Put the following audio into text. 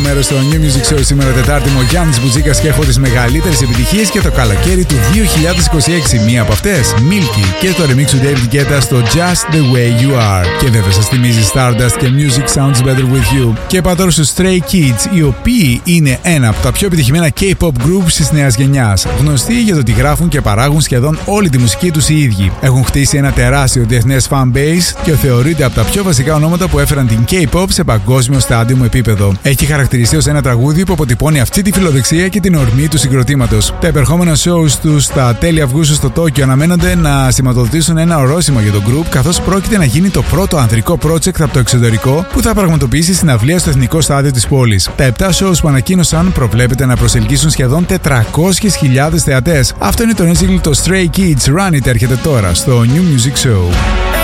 μέρος στο New Music Show. Σήμερα Τετάρτη μου ο Γιάννης Μπουτζίκας και έχω τις μεγαλύτερες επιτυχίες και το καλοκαίρι του 2026. Μία από αυτές, Milky και το remix του David Guetta στο Just the Way You Are. Και βέβαια σας θυμίζει Stardust και Music Sounds Better With You. Και πάω τώρα στους Stray Kids, οι οποίοι είναι ένα από τα πιο επιτυχημένα K-pop groups της νέας γενιάς. Γνωστοί για το ότι γράφουν και παράγουν σχεδόν όλη τη μουσική τους οι ίδιοι. Έχουν χτίσει ένα τεράστιο διεθνές fan base και θεωρείται από τα πιο βασικά ονόματα που έφεραν την K-pop σε παγκόσμιο στάντιμο επίπεδο. Έχει χαρακτηριστεί ως ένα τραγούδι που αποτυπώνει αυτή τη φιλοδεξία και την ορμή του συγκροτήματος. Τα επερχόμενα shows τους στα τέλη Αυγούστου στο Τόκιο αναμένονται να σηματοδοτήσουν ένα ορόσημο για το group, καθώς πρόκειται να γίνει το πρώτο ανδρικό project από το εξωτερικό που θα πραγματοποιήσει συναυλία στο εθνικό στάδιο της πόλης. Τα 7 shows που ανακοίνωσαν προβλέπεται να προσελκύσουν σχεδόν 400.000 θεατές. Αυτό είναι το νέο single, το Stray Kids, Run It, έρχεται τώρα στο New Music Show.